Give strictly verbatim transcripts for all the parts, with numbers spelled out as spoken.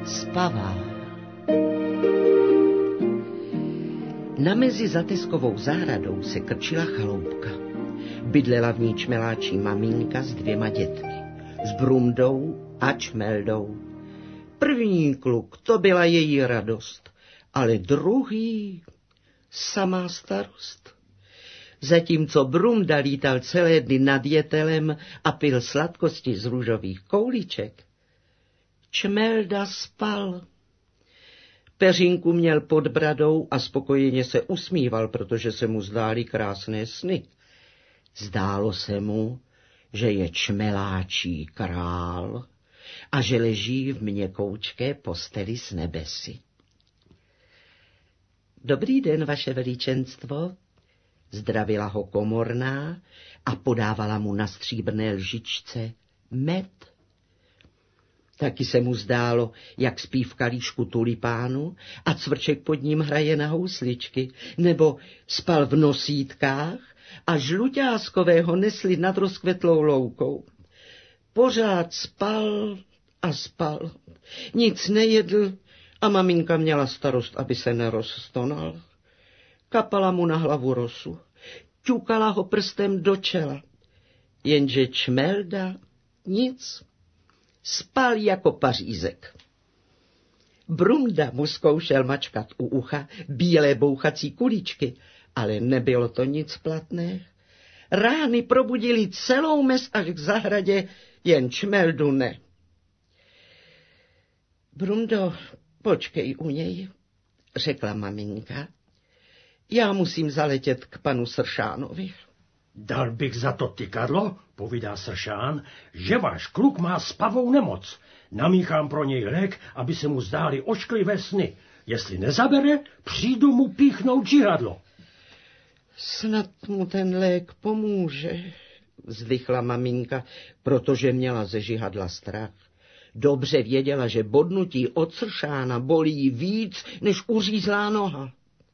spavá. Na mezi zateskovou zahradou se krčila chaloupka. Bydlela v ní čmeláčí maminka s dvěma dětmi, s Brumdou a Čmeldou. První kluk, to byla její radost, ale druhý samá starost. Zatímco Brumda lítal celé dny nad jetelem a pil sladkosti z růžových koulíček, Čmelda spal. Peřinku měl pod bradou a spokojeně se usmíval, protože se mu zdály krásné sny. Zdálo se mu, že je čmeláčí král a že leží v měkoučké posteli s nebesy. Dobrý den, vaše veličenstvo, zdravila ho komorná a podávala mu na stříbrné lžičce med. Taky se mu zdálo, jak spí v kalíšku tulipánu a cvrček pod ním hraje na housličky, nebo spal v nosítkách a žluťáskového nesli nad rozkvetlou loukou. Pořád spal a spal, nic nejedl a maminka měla starost, aby se nerozstonal. Kapala mu na hlavu rosu, ťukala ho prstem do čela, jenže Čmelda nic. Spal jako pařízek. Brumda mu zkoušel mačkat u ucha bílé bouchací kuličky, ale nebylo to nic platné. Rány probudily celou mes až k zahradě, jen Čmeldu ne. Brumdo, počkej u něj, řekla maminka. Já musím zaletět k panu Sršánovi. Dal bych za to tykadlo, povídá Sršán, že váš kluk má spavou nemoc. Namíchám pro něj lék, aby se mu zdály ošklivé sny. Jestli nezabere, přijdu mu píchnout žihadlo. Snad mu ten lék pomůže, vzdychla maminka, protože měla ze žihadla strach. Dobře věděla, že bodnutí od Sršána bolí víc, než uřízlá noha.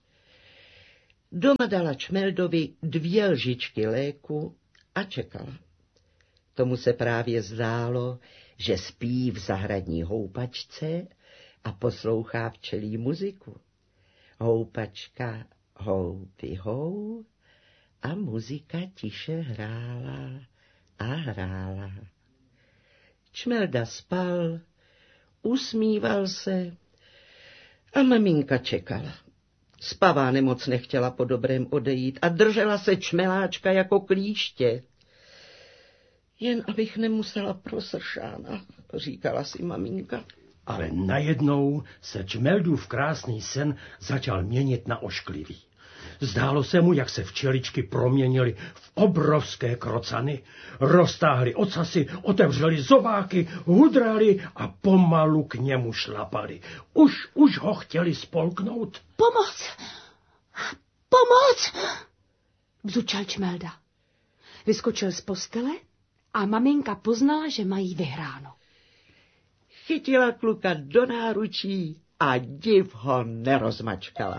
Doma dala Čmeldovi dvě lžičky léku a čekala. Tomu se právě zdálo, že spí v zahradní houpačce a poslouchá včelí muziku. Houpačka houpi hou a muzika tiše hrála a hrála. Čmelda spal, usmíval se a maminka čekala. Spavá nemoc nechtěla po dobrém odejít a držela se Čmeláčka jako klíště. Jen abych nemusela pro Sršána, říkala si maminka. Ale najednou se Čmeldův krásný sen začal měnit na ošklivý. Zdálo se mu, jak se včeličky proměnily v obrovské krocany, roztáhly ocasy, otevřely zobáky, hudraly a pomalu k němu šlapali. Už, už ho chtěli spolknout. Pomoc! Pomoc! Bzučel Čmelda. Vyskočil z postele a maminka poznala, že mají vyhráno. Chytila kluka do náručí a div ho nerozmačkala.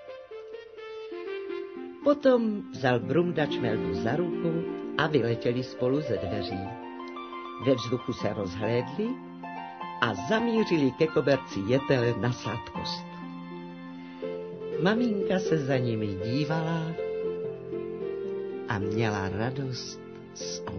Potom vzal Brumda Čmeldu za ruku a vyletěli spolu ze dveří. Ve vzduchu se rozhlédli a zamířili ke koberci jetele na sladkost. Maminka se za nimi dívala a měla radost z